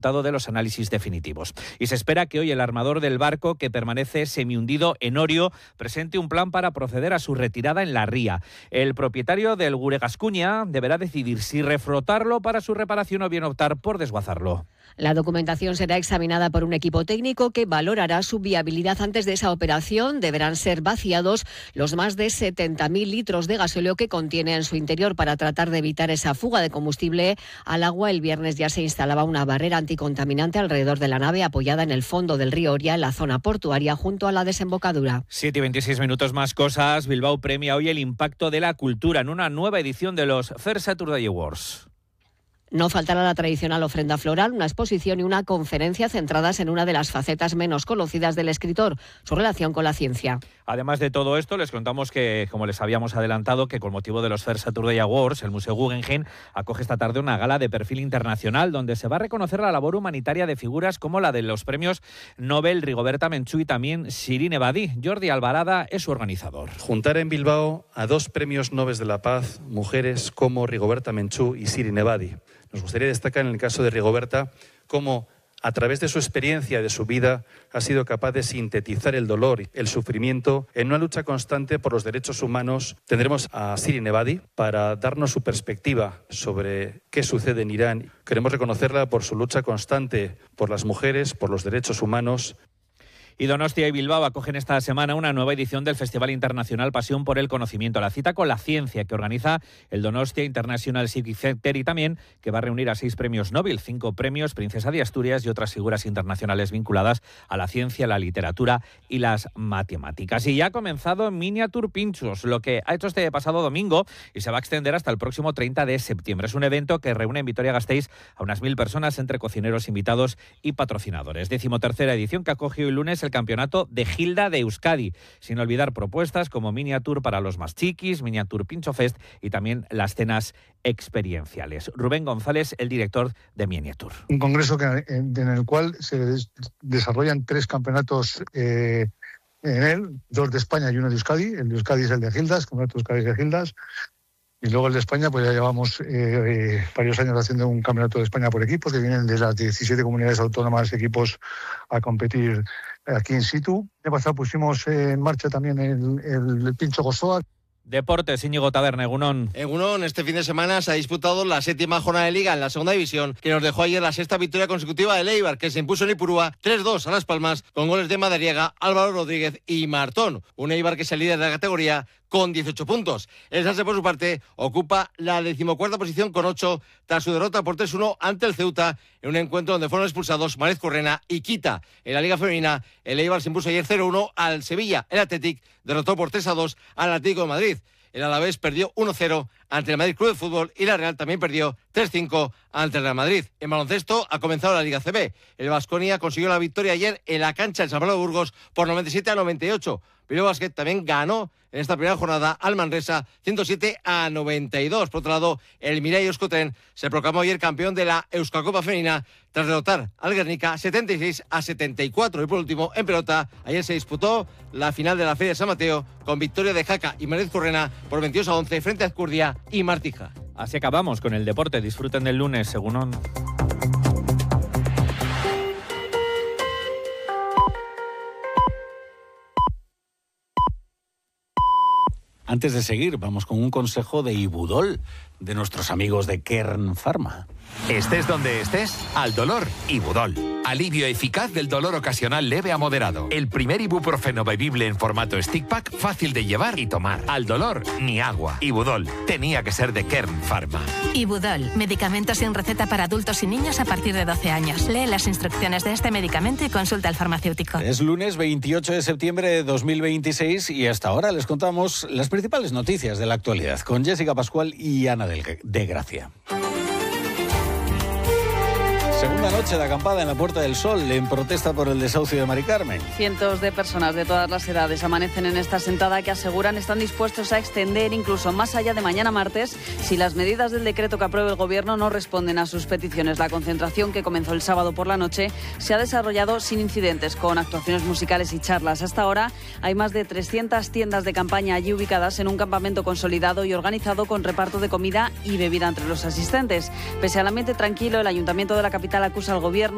de los análisis definitivos. Y se espera que hoy el armador del barco, que permanece semihundido en Orio, presente un plan para proceder a su retirada en la ría. El propietario del Guregascuña deberá decidir si reflotarlo para su reparación o bien optar por desguazarlo. La documentación será examinada por un equipo técnico que valorará su viabilidad. Antes de esa operación deberán ser vaciados los más de 70.000 litros de gasóleo que contiene en su interior para tratar de evitar esa fuga de combustible al agua. El viernes ya se instalaba una barrera anticontaminante alrededor de la nave apoyada en el fondo del río Oria, en la zona portuaria junto a la desembocadura. 7:26 más cosas. Bilbao premia hoy el impacto de la cultura en una nueva edición de los First Saturday Awards. No faltará la tradicional ofrenda floral, una exposición y una conferencia centradas en una de las facetas menos conocidas del escritor, su relación con la ciencia. Además de todo esto, les contamos que, como les habíamos adelantado, que con motivo de los First Saturday Awards, el Museo Guggenheim acoge esta tarde una gala de perfil internacional donde se va a reconocer la labor humanitaria de figuras como la de los premios Nobel Rigoberta Menchú y también Shirin Ebadi. Jordi Albarada es su organizador. Juntar en Bilbao a 2 premios Nobel de la Paz, mujeres como Rigoberta Menchú y Shirin Ebadi. Nos gustaría destacar en el caso de Rigoberta cómo, a través de su experiencia, de su vida, ha sido capaz de sintetizar el dolor, el sufrimiento, en una lucha constante por los derechos humanos. Tendremos a Shirin Ebadi para darnos su perspectiva sobre qué sucede en Irán. Queremos reconocerla por su lucha constante por las mujeres, por los derechos humanos. Y Donostia y Bilbao acogen esta semana una nueva edición del Festival Internacional Pasión por el Conocimiento, la cita con la ciencia que organiza el Donostia International Civic Center y también que va a reunir a 6 premios Nobel, 5 premios Princesa de Asturias y otras figuras internacionales vinculadas a la ciencia, la literatura y las matemáticas. Y ya ha comenzado Miniature Pinchos, lo que ha hecho este pasado domingo y se va a extender hasta el próximo 30 de septiembre. Es un evento que reúne en Vitoria-Gasteiz a unas 1.000 personas entre cocineros, invitados y patrocinadores. 13ª edición que acoge hoy lunes el campeonato de Gilda de Euskadi, sin olvidar propuestas como Miniature para los más chiquis, Miniature Pincho Fest y también las cenas experienciales. Rubén González, el director de Miniature. Un congreso en el cual se desarrollan 3 campeonatos en él, 2 de España y 1 de Euskadi. El de Euskadi es el de Gildas, campeonato de Euskadi de Gildas. Y luego el de España, pues ya llevamos varios años haciendo un campeonato de España por equipos, que vienen de las 17 comunidades autónomas equipos a competir aquí in situ. El pasado pusimos en marcha también el Pincho Gozoa. Deportes, Íñigo Taberna, Egunon. Egunon, este fin de semana se ha disputado la 7ª jornada de Liga en la segunda división, que nos dejó ayer la 6ª victoria consecutiva del Eibar, que se impuso en Ipurúa 3-2 a Las Palmas, con goles de Madariaga, Álvaro Rodríguez y Martón. Un Eibar que es el líder de la categoría con 18 puntos. El Sanse, por su parte, ocupa la 14ª posición con 8 tras su derrota por 3-1 ante el Ceuta en un encuentro donde fueron expulsados Márez Correna y Quita. En la Liga Femenina, el Eibar se impuso ayer 0-1 al Sevilla. El Athletic derrotó por 3-2 al Atlético de Madrid. El Alavés perdió 1-0 ante el Madrid Club de Fútbol y la Real también perdió 3-5 ante el Real Madrid. En baloncesto ha comenzado la Liga CB. El Baskonia consiguió la victoria ayer en la cancha del San Pablo de Burgos por 97-98. Bilbao Basket también ganó en esta primera jornada al Manresa 107-92. Por otro lado, el Mirai Euskotren se proclamó ayer campeón de la Euskacopa Femenina tras derrotar al Guernica 76-74. Y por último, en pelota, ayer se disputó la final de la Feria de San Mateo con victoria de Jaca y Márez Correna por 22-11 frente a Azcurdia y Martija. Así acabamos con el deporte. Disfruten del lunes, según Antes de seguir, vamos con un consejo de Ibudol, de nuestros amigos de Kern Pharma. Estés donde estés, al dolor, Ibudol. Alivio eficaz del dolor ocasional leve a moderado. El primer ibuprofeno bebible en formato stick pack, fácil de llevar y tomar. Al dolor, ni agua. Ibudol, tenía que ser de Kern Pharma. Ibudol, medicamento sin receta para adultos y niños a partir de 12 años. Lee las instrucciones de este medicamento y consulta al farmacéutico. Es lunes 28 de septiembre de 2026 y hasta ahora les contamos las principales noticias de la actualidad con Jessica Pascual y Ana de Gracia. Segunda noche de acampada en la Puerta del Sol en protesta por el desahucio de Mari Carmen. Cientos de personas de todas las edades amanecen en esta sentada que aseguran están dispuestos a extender incluso más allá de mañana martes si las medidas del decreto que apruebe el Gobierno no responden a sus peticiones. La concentración, que comenzó el sábado por la noche, se ha desarrollado sin incidentes, con actuaciones musicales y charlas. Hasta ahora hay más de 300 tiendas de campaña allí ubicadas en un campamento consolidado y organizado con reparto de comida y bebida entre los asistentes. Pese al ambiente tranquilo, el Ayuntamiento de la capital acusa al Gobierno